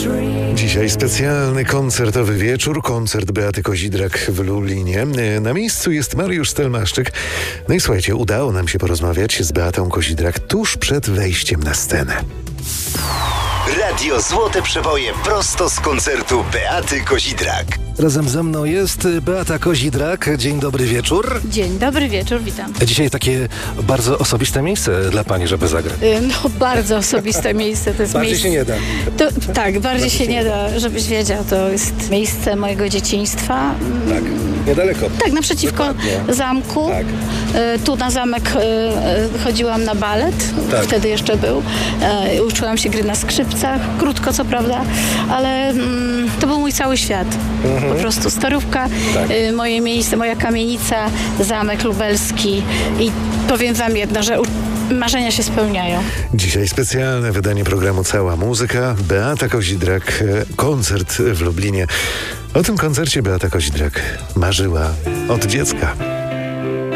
Dzisiaj specjalny koncertowy wieczór, koncert Beaty Kozidrak w Lublinie. Na miejscu jest Mariusz Stelmaszczyk. No i słuchajcie, udało nam się porozmawiać z Beatą Kozidrak tuż przed wejściem na scenę. Radio Złote Przeboje prosto z koncertu Beaty Kozidrak. Razem ze mną jest Beata Kozidrak. Dzień dobry wieczór. Dzień dobry wieczór, witam. Dzisiaj takie bardzo osobiste miejsce dla pani, żeby zagrać. No bardzo osobiste miejsce. To jest Bardziej miejsce... się nie da. Tak, bardziej się nie da, żebyś wiedział. To jest miejsce mojego dzieciństwa. Tak, niedaleko. Tak, naprzeciwko zamku. Tak. Tu na zamek chodziłam na balet. Tak. Wtedy jeszcze był. Uczyłam się gry na skrzypcach. Krótko, co prawda, ale to był mój cały świat. Po prostu Starówka, Tak. moje miejsce, moja kamienica, zamek lubelski. I powiem wam jedno, że marzenia się spełniają. Dzisiaj specjalne wydanie programu Cała Muzyka. Beata Kozidrak, koncert w Lublinie. O tym koncercie Beata Kozidrak marzyła od dziecka.